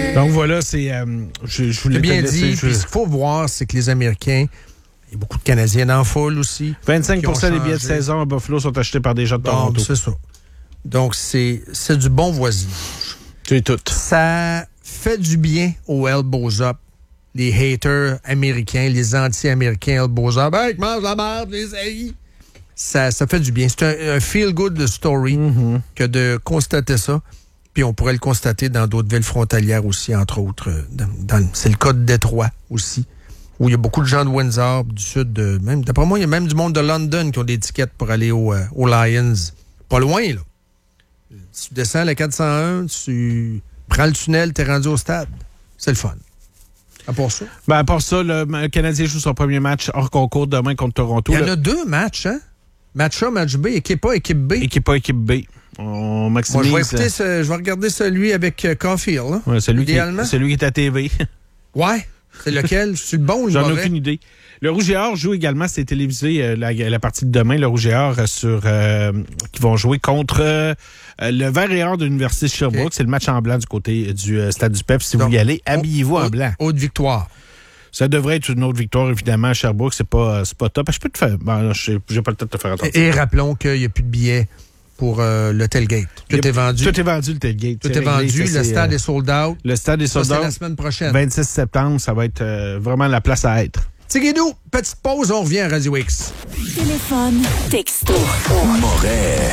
Donc voilà, c'est... je voulais bien te dit. laisser, Puis ce qu'il faut voir, c'est que les Américains, il y a beaucoup de Canadiens dans la foule aussi. 25% des billets de saison à Buffalo sont achetés par des gens de Toronto. C'est ça. Donc, c'est du bon voisinage. C'est tout. Ça fait du bien aux elbows up. Les haters américains, les anti-américains elbows up. Hey, mange la merde, les haïs. Ça fait du bien. C'est un feel-good story que de constater ça. Puis on pourrait le constater dans d'autres villes frontalières aussi, entre autres. C'est le cas de Détroit aussi, où il y a beaucoup de gens de Windsor, du sud. Même, d'après moi, il y a même du monde de London qui ont des tickets pour aller aux Lions. Pas loin, là. Si tu descends la 401, tu prends le tunnel, t'es rendu au stade. C'est le fun. À part ça? À part ça, le Canadien joue son premier match hors concours demain contre Toronto. Il y en a 2 matchs, hein? Match A, match B, équipe A, équipe B. Équipe A, équipe B. On maximise. Moi, je vais regarder celui avec Caulfield. Hein? Ouais, celui qui est à TV. Ouais. C'est lequel? C'est le bon ou le J'en ai mauvais? aucune idée. Le Rouge et Or joue également, c'est télévisé la partie de demain, le Rouge et Or qui vont jouer contre le Vert et Or de l'Université de Sherbrooke. Okay. C'est le match en blanc du côté du Stade du Pep. Si vous y allez, habillez-vous en blanc. Haute victoire. Ça devrait être une autre victoire, évidemment, à Sherbrooke. C'est pas top. Je peux te faire... j'ai pas le temps de te faire attention. Et rappelons qu'il n'y a plus de billets pour le tailgate. Tout est vendu. Tout est vendu, le tailgate. Tout est vendu. Le stade est sold out. Le stade est sold out. C'est la semaine prochaine. 26 septembre, ça va être vraiment la place à être. Tigidou, petite pause, on revient à Radio X. Téléphone, texto. Moret.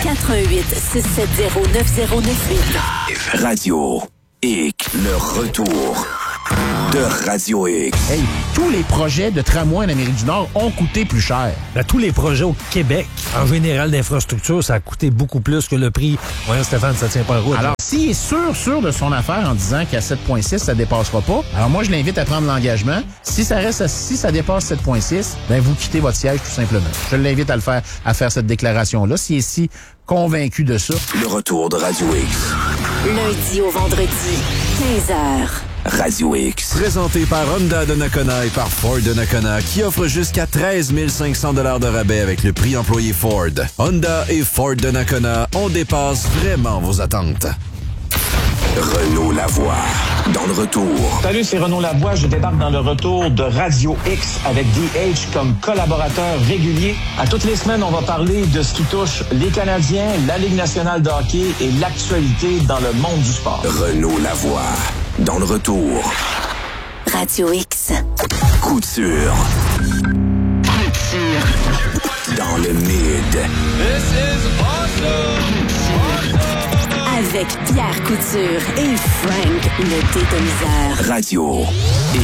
88-670-9098. Radio X. Le retour de Radio X. Hey, tous les projets de tramway en Amérique du Nord ont coûté plus cher. Tous les projets au Québec, en général d'infrastructure, ça a coûté beaucoup plus que le prix. Voyons, Stéphane, ça tient pas la route. Alors, s'il est sûr de son affaire en disant qu'à 7,6, ça dépassera pas, alors moi, je l'invite à prendre l'engagement. Si ça dépasse 7,6, ben vous quittez votre siège tout simplement. Je l'invite à faire cette déclaration-là. S'il est si convaincu de ça. Le retour de Radio X. Lundi au vendredi, 15h. Radio X. Présenté par Honda de Nakona et par Ford de Nakona, qui offre jusqu'à 13 500 $ de rabais avec le prix employé Ford. Honda et Ford de Nakona, on dépasse vraiment vos attentes. Renaud Lavoie, dans le retour. Salut, c'est Renaud Lavoie. Je débarque dans le retour de Radio X avec DH comme collaborateur régulier. À toutes les semaines, on va parler de ce qui touche les Canadiens, la Ligue nationale de hockey et l'actualité dans le monde du sport. Renaud Lavoie, dans le retour. Radio X. Couture. Dans le mid. This is awesome. Avec Pierre Couture et Frank le détoniseur. Radio